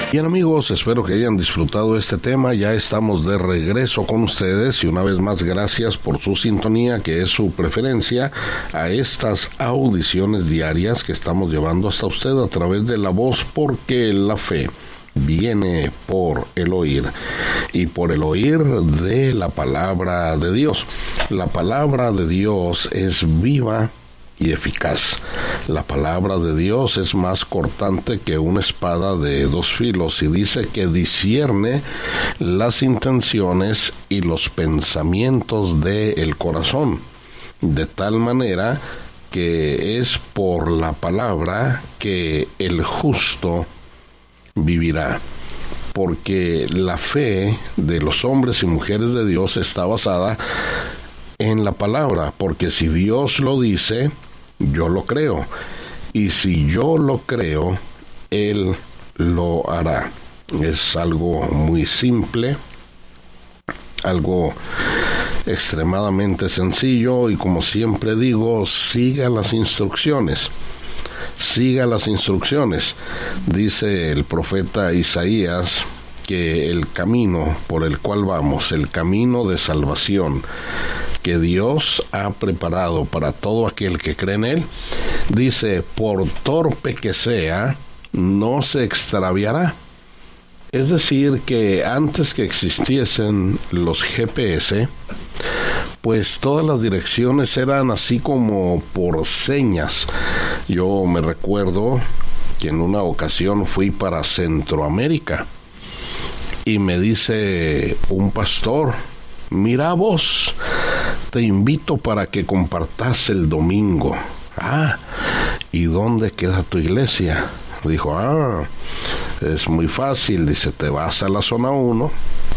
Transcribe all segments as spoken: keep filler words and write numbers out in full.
Bien amigos, espero que hayan disfrutado este tema. Ya estamos de regreso con ustedes y una vez más gracias por su sintonía, que es su preferencia a estas audiciones diarias que estamos llevando hasta usted a través de la voz, porque la fe viene por el oír y por el oír de la palabra de Dios. La palabra de Dios es viva y eficaz. La palabra de Dios es más cortante que una espada de dos filos y dice que discierne las intenciones y los pensamientos del corazón, de tal manera que es por la palabra que el justo vivirá, porque la fe de los hombres y mujeres de Dios está basada en la palabra, porque si Dios lo dice, yo lo creo, y si yo lo creo, Él lo hará. Es algo muy simple, algo extremadamente sencillo, y como siempre digo, siga las instrucciones. Siga las instrucciones. Dice el profeta Isaías que el camino por el cual vamos, el camino de salvación que Dios ha preparado para todo aquel que cree en Él, dice, por torpe que sea, no se extraviará. Es decir, que antes que existiesen los G P S, pues todas las direcciones eran así como por señas. Yo me recuerdo que en una ocasión fui para Centroamérica y me dice un pastor, mira vos, te invito para que compartas el domingo. Ah, ¿y dónde queda tu iglesia? Dijo, ah, es muy fácil. Dice, te vas a la zona uno,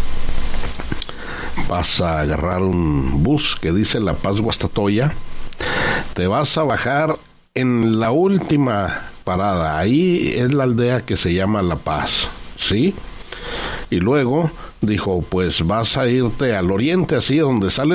vas a agarrar un bus que dice La Paz Guastatoya, te vas a bajar en la última parada, ahí es la aldea que se llama La Paz, ¿sí? Y luego dijo, pues vas a irte al oriente, así donde sale